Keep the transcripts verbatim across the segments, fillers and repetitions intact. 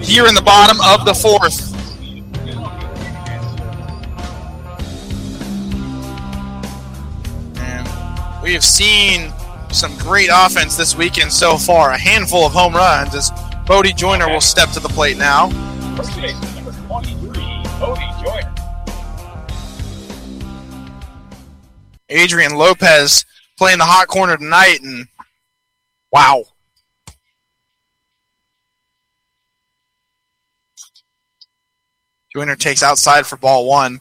here in the bottom of the fourth. And we have seen some great offense this weekend so far. A handful of home runs as Bodie Joyner will step to the plate now. First baseman, number twenty-three, Bodie Joyner. Adrian Lopez playing the hot corner tonight, and wow. Joyner takes outside for ball one.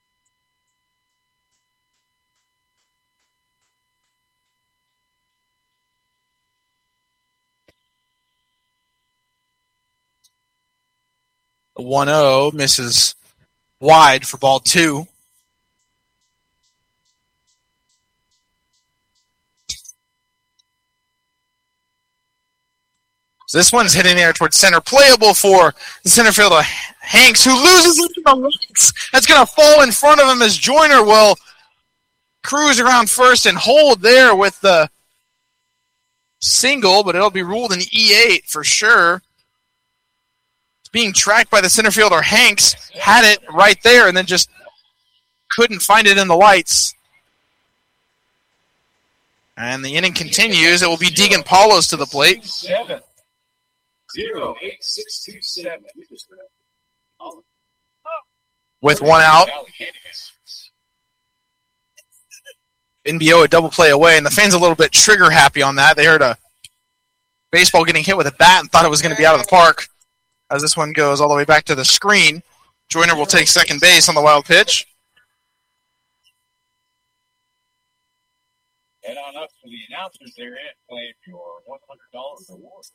The one oh misses wide for ball two. So this one's hitting there towards center. Playable for the center fielder, Hanks, who loses it to the right. That's going to fall in front of him as Joyner will cruise around first and hold there with the single, but it'll be ruled an E eight for sure. Being tracked by the center fielder, Hanks, had it right there and then just couldn't find it in the lights. And the inning continues. It will be Deegan Paulos to the plate. Seven. Zero, eight, six, two, seven. With one out. N B O a double play away, and the fans a little bit trigger happy on that. They heard a baseball getting hit with a bat and thought it was going to be out of the park. As this one goes all the way back to the screen, Joyner will take second base on the wild pitch. Head on up to the announcers there and claim your one hundred dollars award.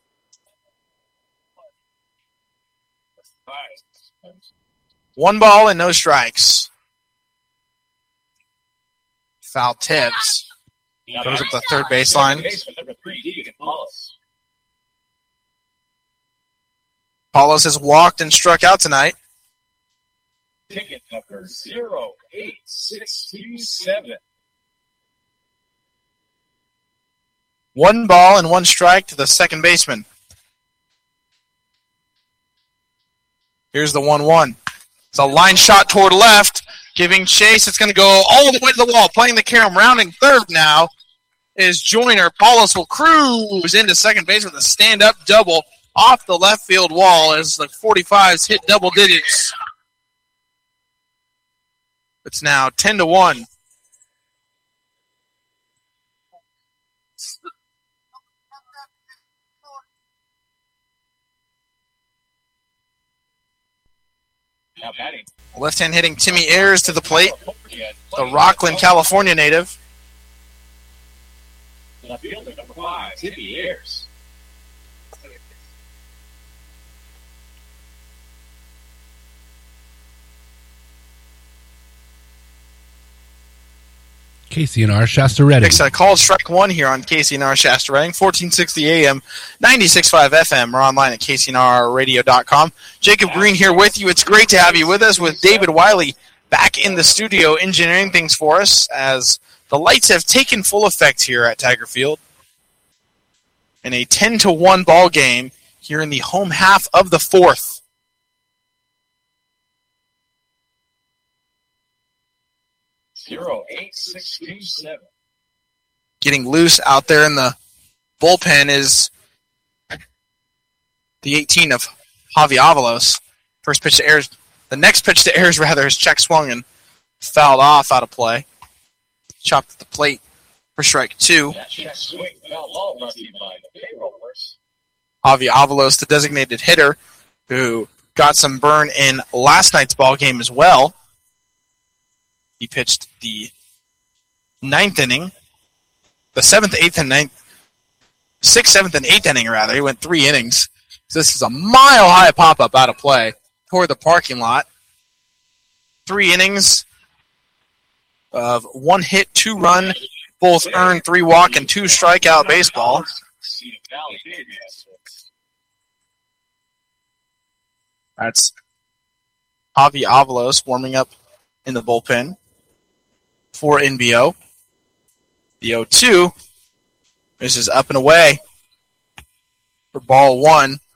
One ball and no strikes. Foul tips. Goes up the third baseline. Paulos has walked and struck out tonight. Ticket number zero eight six two seven. One ball and one strike to the second baseman. Here's the one one. It's a line shot toward left, giving chase. It's going to go all the way to the wall. Playing the carom, rounding third now is Joyner. Paulos will cruise into second base with a stand-up double off the left field wall as the forty-fives hit double digits. It's now ten to one. Now batting. Left-hand hitting Timmy Ayers to the plate, the Rockland, California native. Left fielder number five, Timmy Ayers. K C N R Shasta Redding. Takes a called strike one here on K C N R Shasta Redding, fourteen sixty A M, ninety-six point five F M. We're online at K C N R radio dot com. Jacob Green here with you. It's great to have you with us with David Wiley back in the studio engineering things for us as the lights have taken full effect here at Tiger Field in a ten to one ball game here in the home half of the fourth. Zero eight six two seven. Getting loose out there in the bullpen is the eighteen of Javi Avalos. First pitch to Ayers. The next pitch to Ayers, rather, is check swung and fouled off out of play. Chopped at the plate for strike two. That check swing foul ball brought to you by the Payrollers. Javi Avalos, the designated hitter, who got some burn in last night's ball game as well. He pitched the ninth inning, the seventh, eighth, and ninth, sixth, seventh, and eighth inning, rather. He went three innings. So this is a mile-high pop-up out of play toward the parking lot. Three innings of one hit, two run, both earned, three walk, and two strikeout baseball. That's Javi Avalos warming up in the bullpen for N B O. The oh two. This is up and away for ball one.